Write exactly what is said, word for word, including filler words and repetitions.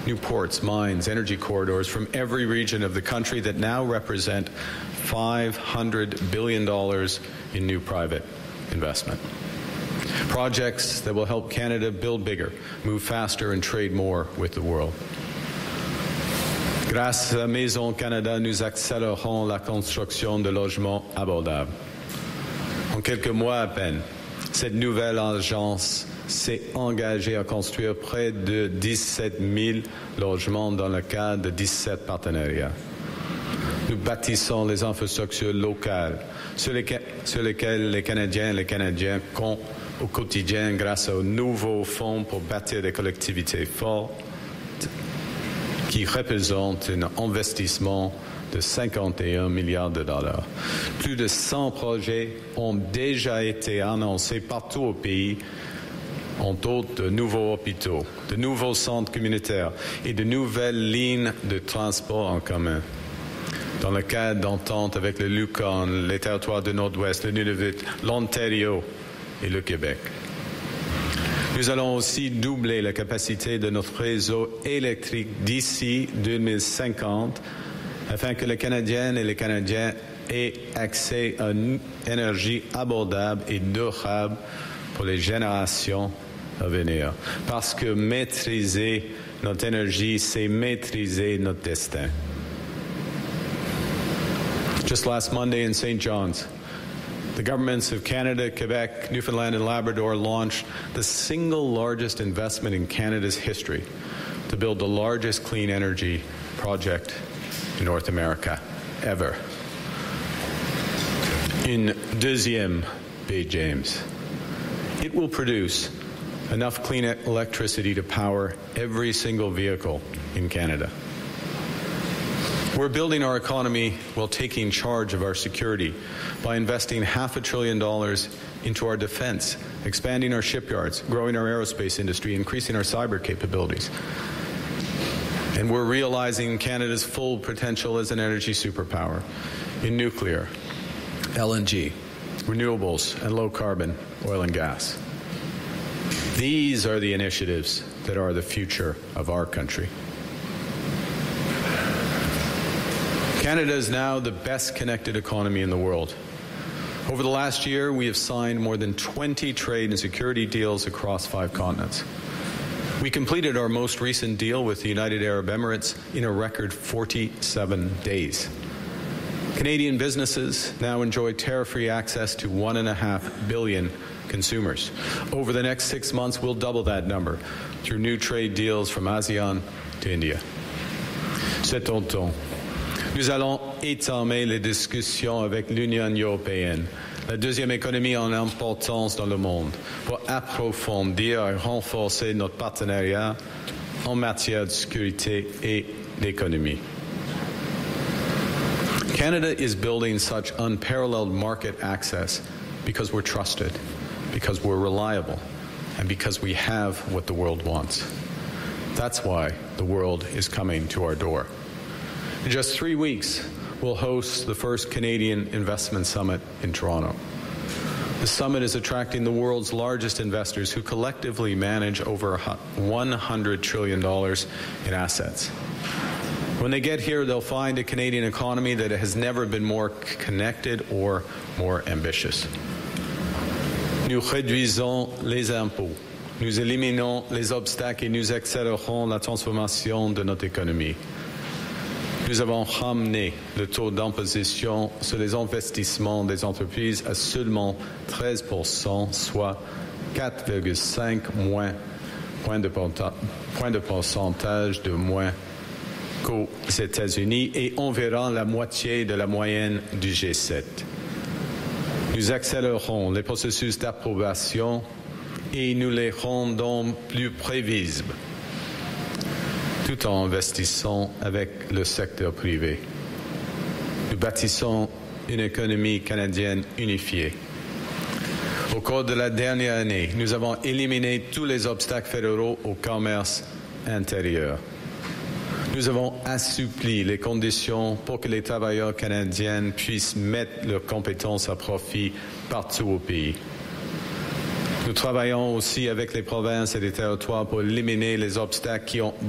new ports, mines, energy corridors from every region of the country that now represent five hundred billion dollars in new private investment. Projects that will help Canada build bigger, move faster, and trade more with the world. Grâce à Maison Canada, nous accélérons la construction de logements abordables. En quelques mois à peine, cette nouvelle agence s'est engagée à construire près de dix-sept mille logements dans le cadre de dix-sept partenariats. Nous bâtissons les infrastructures locales sur lesquelles, sur lesquelles les Canadiens et les Canadiens comptent au quotidien grâce au nouveau fonds pour bâtir des collectivités fortes qui représentent un investissement de cinquante et un milliards de dollars. Plus de cent projets ont déjà été annoncés partout au pays, entre autres de nouveaux hôpitaux, de nouveaux centres communautaires et de nouvelles lignes de transport en commun. Dans le cadre d'entente avec le Yukon, les territoires du Nord-Ouest, le Nunavut, l'Ontario et le Québec. Nous allons aussi doubler la capacité de notre réseau électrique d'ici deux mille cinquante afin que les Canadiennes et les Canadiens aient accès à une énergie abordable et durable pour les générations à venir. Parce que maîtriser notre énergie, c'est maîtriser notre destin. Just last Monday in Saint John's, the governments of Canada, Quebec, Newfoundland, and Labrador launched the single largest investment in Canada's history to build the largest clean energy project in North America ever. Une deuxième Bay James. It will produce enough clean electricity to power every single vehicle in Canada. We're building our economy while taking charge of our security by investing half a trillion dollars into our defense, expanding our shipyards, growing our aerospace industry, increasing our cyber capabilities. And we're realizing Canada's full potential as an energy superpower in nuclear, L N G, renewables, and low-carbon oil and gas. These are the initiatives that are the future of our country. Canada is now the best connected economy in the world. Over the last year, we have signed more than twenty trade and security deals across five continents. We completed our most recent deal with the United Arab Emirates in a record forty-seven days. Canadian businesses now enjoy tariff-free access to one and a half billion consumers. Over the next six months, we'll double that number through new trade deals from ASEAN to India. Cet automne, nous allons entamer les discussions avec l'Union européenne, la deuxième économie en importance dans le monde, pour approfondir et renforcer notre partenariat en matière de sécurité et d'économie. Canada is building such unparalleled market access because we're trusted, because we're reliable, and because we have what the world wants. That's why the world is coming to our door. In just three weeks, we'll host the first Canadian Investment Summit in Toronto. The summit is attracting the world's largest investors who collectively manage over one hundred trillion dollars in assets. When they get here, they'll find a Canadian economy that has never been more connected or more ambitious. Nous réduisons les impôts, nous éliminons les obstacles et nous accélérons la transformation de notre économie. Nous avons ramené le taux d'imposition sur les investissements des entreprises à seulement treize pour cent, soit quatre virgule cinq moins points de, point de pourcentage de moins qu'aux États-Unis et environ la moitié de la moyenne du G sept. Nous accélérons les processus d'approbation et nous les rendons plus prévisibles, tout en investissant avec le secteur privé. Nous bâtissons une économie canadienne unifiée. Au cours de la dernière année, nous avons éliminé tous les obstacles fédéraux au commerce intérieur. Nous avons assoupli les conditions pour que les travailleurs canadiens puissent mettre leurs compétences à profit partout au pays. Nous travaillons aussi avec les provinces et les territoires pour éliminer les obstacles qui ont